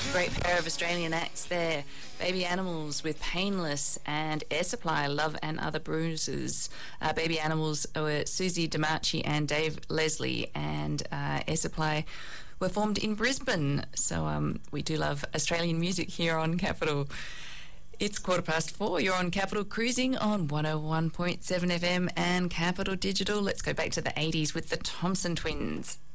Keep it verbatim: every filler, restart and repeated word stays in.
Great pair of Australian acts there. Baby Animals with Painless and Air Supply, Love and Other Bruises. Uh, Baby Animals were Susie Demachi and Dave Leslie, and uh, Air Supply were formed in Brisbane. So um, we do love Australian music here on Capital. It's quarter past four. You're on Capital Cruising on one oh one point seven F M and Capital Digital. Let's go back to the eighties with the Thompson Twins.